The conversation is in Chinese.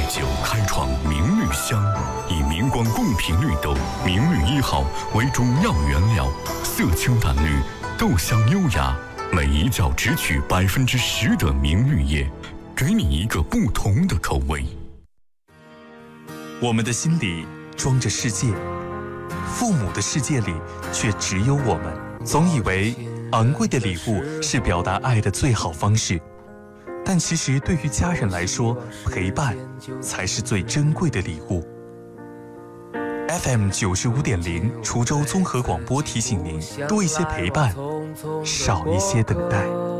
酒开创明绿香，以明光贡品绿豆明绿1号为主要原料，色清淡绿，豆香优雅，每一角只取10%的明绿叶，给你一个不同的口味。 我们的心里装着世界，父母的世界里却只有我们。总以为昂贵的礼物是表达爱的最好方式，但其实对于家人来说，陪伴才是最珍贵的礼物。FM 95.0滁州综合广播提醒您：多一些陪伴，少一些等待。